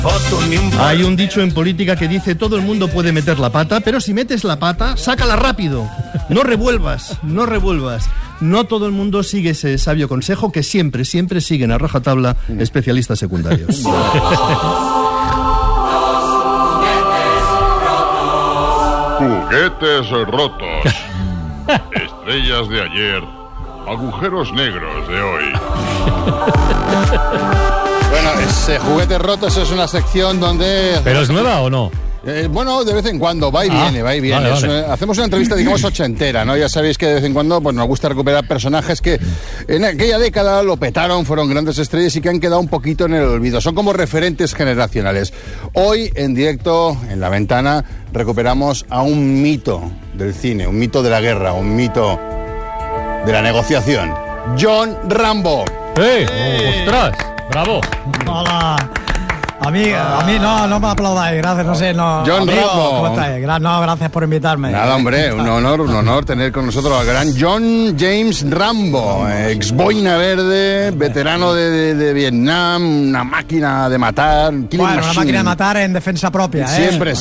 Hay un dicho en política que dice: todo el mundo puede meter la pata, pero si metes la pata, sácala rápido. No revuelvas, no revuelvas. No todo el mundo sigue ese sabio consejo que siempre siguen a rajatabla especialistas secundarios. Juguetes rotos. Estrellas de ayer. Agujeros negros de hoy. Bueno, Juguetes Rotos es una sección donde... ¿Pero es nueva o no? Bueno, de vez en cuando, va y viene. Vale. Hacemos una entrevista, digamos, ochentera, ¿no? Ya sabéis que de vez en cuando pues, nos gusta recuperar personajes que en aquella década lo petaron, fueron grandes estrellas y que han quedado un poquito en el olvido. Son como referentes generacionales. Hoy, en directo, en La Ventana, recuperamos a un mito del cine, un mito de la guerra, un mito de la negociación. John Rambo. ¡Ostras! ¡Bravo! Hola. A mí no me aplaudáis, gracias, no sé, no. John Rambo. ¿Cómo estáis? Gracias por invitarme. Nada, hombre, un honor tener con nosotros al gran John James Rambo, ex boina verde, veterano de Vietnam, una máquina de matar. Bueno, una máquina de matar en defensa propia, Siempre.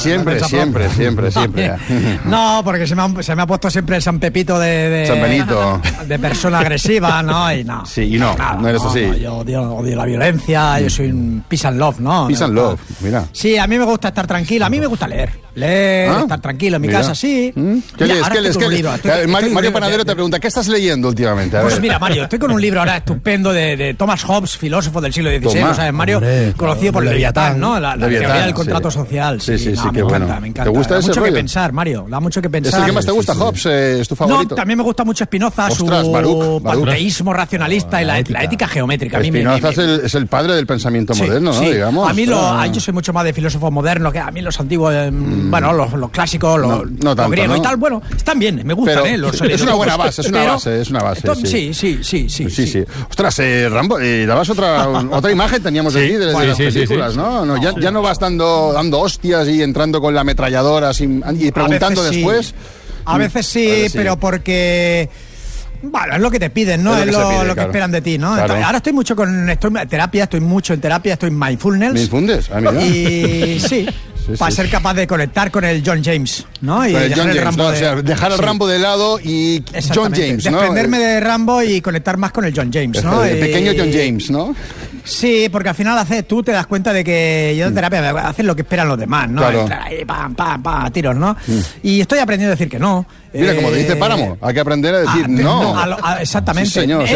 No, porque se me ha puesto siempre el San Pepito de San Benito. De persona agresiva, ¿no? Y no. Sí, y no eres así. No, yo odio la violencia, yo soy un peace and love, ¿no? Peace and love, mira. Sí, a mí me gusta estar tranquilo, a mí me gusta leer, estar tranquilo en mi casa, sí. ¿Qué lees? Mario Panadero te pregunta, ¿qué estás leyendo últimamente? Pues mira, Mario, estoy con un libro ahora estupendo de Thomas Hobbes, filósofo del siglo XVI, ¿no sabes, Mario? Conocido por Leviatán, ¿no? La teoría del contrato social. Sí, qué bueno. Me encanta. ¿Te gusta ese rollo? Da mucho que pensar, Mario, da mucho que pensar. ¿Es el que más te gusta, Hobbes? ¿Es tu favorito? No, también me gusta mucho Spinoza, su panteísmo racionalista y la ética geométrica. Spinoza es el padre del pensamiento moderno, ¿no? Digamos. A mí yo soy mucho más de filósofos modernos, que a mí los antiguos, bueno, los clásicos, los griegos y tal, bueno, están bien, me gustan, es una buena base, es una base. Sí. Ostras, Rambo, dabas otra imagen teníamos aquí de las películas, ¿no? Ya no vas dando hostias y entrando con la ametralladora y preguntando después. A veces sí, pero porque... Bueno, es lo que te piden, ¿no? Es lo que esperan de ti, ¿no? Claro. Entonces, ahora estoy mucho en terapia, estoy en mindfulness. ¿Mindfulness? Mira. Y sí. Para ser capaz de conectar con el John James, ¿no? Y dejar el Rambo dejar el Rambo de lado y John James, ¿no? Desprenderme de Rambo y conectar más con el John James, ¿no? El pequeño John James, ¿no? Sí, porque al final tú te das cuenta de que yo en terapia haces lo que esperan los demás, ¿no? Claro. Entrar ahí, pam, tiros, ¿no? Y estoy aprendiendo a decir que no. Mira, como te dice Páramo, hay que aprender a decir no. Exactamente. Sí, señor.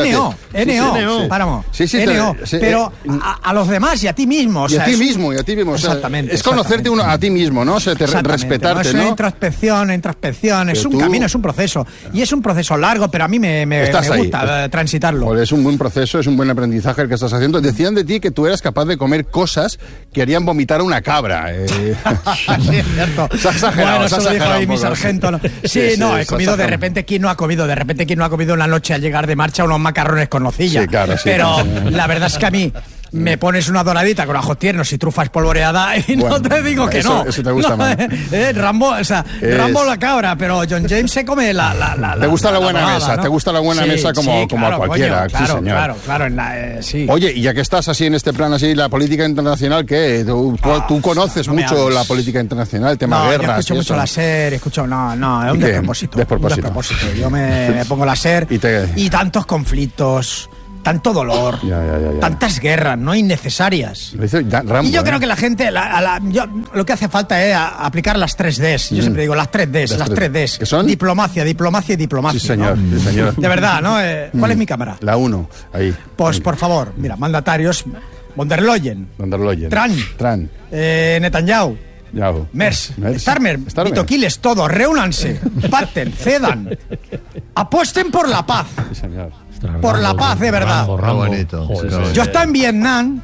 NO, Páramo. Sí, NO. Pero a los demás y a ti mismo. Y a ti mismo. Exactamente. Es conocerte a ti mismo, ¿no? Respetarte, ¿no? Es una introspección, es un camino, es un proceso. Y es un proceso largo, pero a mí me gusta transitarlo. Pues es un buen proceso, es un buen aprendizaje el que estás haciendo. Decían de ti que tú eras capaz de comer cosas que harían vomitar a una cabra. Sí, es cierto. Se ha exagerado. Bueno, eso lo dijo ahí mi sargento, ¿no? Sí, no, he comido de repente. ¿Quién no ha comido en la noche al llegar de marcha unos macarrones con nocilla? Sí, claro, sí. Pero la verdad es que a mí me pones una doradita con ajos tiernos y trufa espolvoreada y no te digo que no. Eso te gusta más. Rambo, Rambo la cabra, pero John James se come la te gusta la buena mesa, ¿no? Te gusta la buena mesa como claro, a cualquiera. Coño, sí, señor. Claro, sí. Oye, y ya que estás así en este plan, así, la política internacional, ¿qué? Tú conoces mucho la política internacional, el tema guerras. Yo escucho mucho la SER, es un despropósito. Yo me pongo la SER y tantos conflictos, tanto dolor, tantas guerras no innecesarias. Rambo, y yo creo que la gente, lo que hace falta es aplicar las 3Ds. Yo siempre digo las 3Ds. ¿Qué son? Diplomacia. Sí, señor, ¿no? Sí, señor. De verdad, ¿no? ¿Cuál es mi cámara? La 1, ahí. Pues, por favor, mira, mandatarios, von der Leyen. Trump. Netanyahu. Merz, Starmer, Vitoquiles, todos, reúnanse, pacten, cedan, apuesten por la paz. Sí, señor. Por la paz, de verdad. Rambo. Bonito. Yo estaba en Vietnam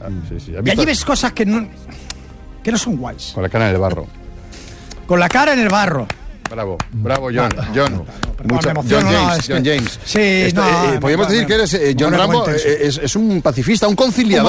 y allí visto? ves cosas que no son guays. Con la cara en el barro. Con la cara en el barro. Bravo, John. Mucho. John James. Sí, podríamos decir que eres John Rambo, es un pacifista, un conciliador.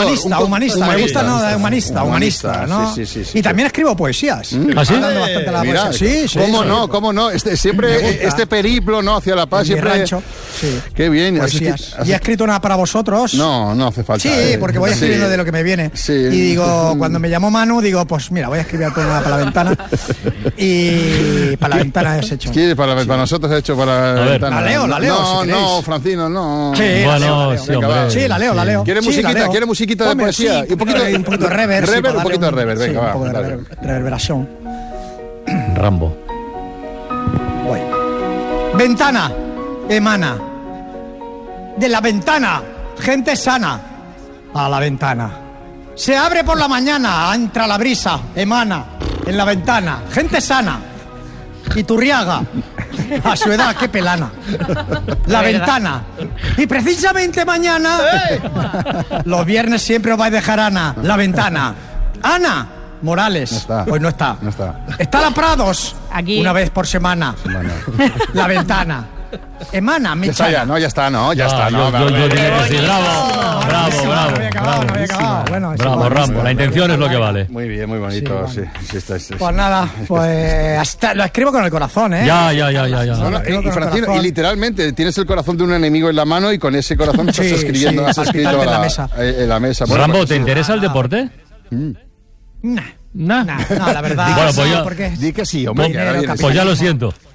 Humanista, ¿no? Sí. Y también escribo poesías. ¿Ah, sí? Bastante la poesía. Sí. ¿Cómo no? Siempre este periplo, no hacia la paz, siempre. Rancho. Sí. Qué bien. ¿Y he escrito una para vosotros? No hace falta. Sí, porque voy escribiendo de lo que me viene. Sí. Y digo, cuando me llamó Manu, digo, pues mira, voy a escribir una para la ventana. Y para la ventana has hecho. Sí, para nosotros he hecho para la ventana. La leo. No, Francino, no. Sí, bueno, sí, hombre. Sí, la leo. ¿Quiere musiquita de poesía? Sí, un poquito de reverb. Un poquito de reverb, venga, va. Un poco de reverberación. Rambo. Voy. Ventana, emana. De la ventana, gente sana. A la ventana. Se abre por la mañana, entra la brisa, emana. En la ventana, gente sana. Iturriaga. A su edad, qué pelana. La ventana. Y precisamente mañana, los viernes siempre os vais de jarana. La ventana. Ana Morales. Pues no está. Está la Prados. Aquí. Una vez por semana. La ventana. Emana, mi ya está. Yo diría que sí. Bravo. No había acabado. Bueno, bravo, Rambo. La intención es lo que vale. Muy bien, muy bonito. Sí, Pues nada, hasta lo escribo con el corazón, ¿eh? Ya. Y Francino, y literalmente tienes el corazón de un enemigo en la mano y con ese corazón estás escribiendo. Has escrito en la mesa. Rambo, ¿te interesa el deporte? No, la verdad. Bueno, pues ¿por qué? Di que sí, hombre. Pues ya lo siento.